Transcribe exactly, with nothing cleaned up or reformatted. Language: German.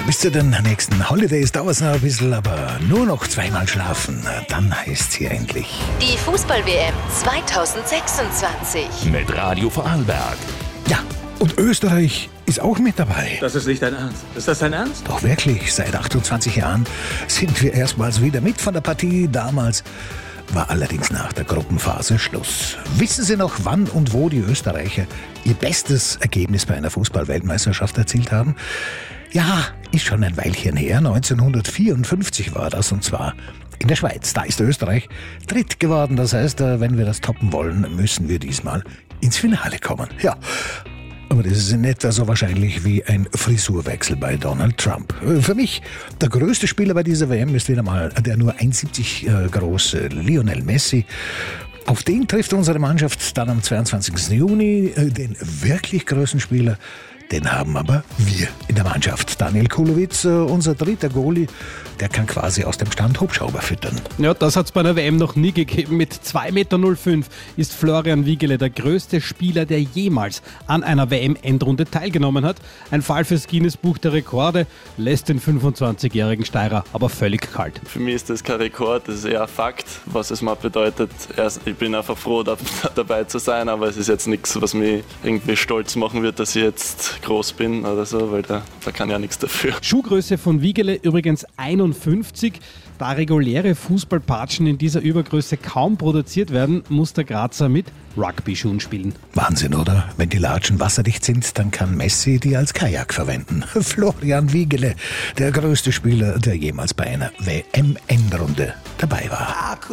Bis zu den nächsten Holidays dauert es noch ein bisschen, aber nur noch zweimal schlafen, dann heißt es hier endlich. Die Fußball-W M zweitausendsechsundzwanzig. Mit Radio Vorarlberg. Ja, und Österreich ist auch mit dabei. Das ist nicht dein Ernst. Ist das dein Ernst? Doch wirklich, seit achtundzwanzig Jahren sind wir erstmals wieder mit von der Partie. Damals war allerdings nach der Gruppenphase Schluss. Wissen Sie noch, wann und wo die Österreicher ihr bestes Ergebnis bei einer Fußball-Weltmeisterschaft erzielt haben? Ja, ist schon ein Weilchen her. neunzehnhundertvierundfünfzig war das, und zwar in der Schweiz. Da ist Österreich dritt geworden. Das heißt, wenn wir das toppen wollen, müssen wir diesmal ins Finale kommen. Ja, aber das ist in etwa so wahrscheinlich wie ein Frisurwechsel bei Donald Trump. Für mich der größte Spieler bei dieser W M ist wieder mal der nur eins Komma siebzig große Lionel Messi. Auf den trifft unsere Mannschaft dann am zweiundzwanzigsten Juni. Den wirklich größten Spieler, den haben aber wir in der Mannschaft. Daniel Kulowitz, unser dritter Goalie, der kann quasi aus dem Stand Hubschrauber füttern. Ja, das hat es bei einer W M noch nie gegeben. Mit zwei Meter null fünf ist Florian Wiegele der größte Spieler, der jemals an einer W M-Endrunde teilgenommen hat. Ein Fall fürs Guinness-Buch der Rekorde, lässt den fünfundzwanzigjährigen Steirer aber völlig kalt. Für mich ist das kein Rekord, das ist eher ein Fakt, was es mal bedeutet. Ich bin einfach froh, da, dabei zu sein, aber es ist jetzt nichts, was mich irgendwie stolz machen wird, dass ich jetzt groß bin oder so, weil da, da kann ja nichts dafür. Schuhgröße von Wiegele übrigens einundfünfzig. Da reguläre Fußballpatschen in dieser Übergröße kaum produziert werden, muss der Grazer mit Rugby-Schuhen spielen. Wahnsinn, oder? Wenn die Latschen wasserdicht sind, dann kann Messi die als Kajak verwenden. Florian Wiegele, der größte Spieler, der jemals bei einer W M-Endrunde dabei war.